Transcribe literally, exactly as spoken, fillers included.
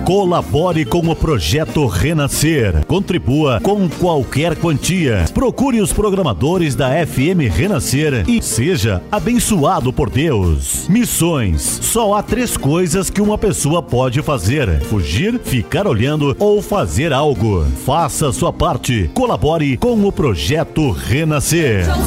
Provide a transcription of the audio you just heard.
Colabore com o projeto Renascer. Contribua com qualquer quantia. Procure os programadores da F M Renascer e seja abençoado por Deus. Missões. Só há três coisas que uma pessoa pode fazer: fugir, ficar olhando ou fazer algo. Faça a sua parte. Colabore com o projeto Renascer.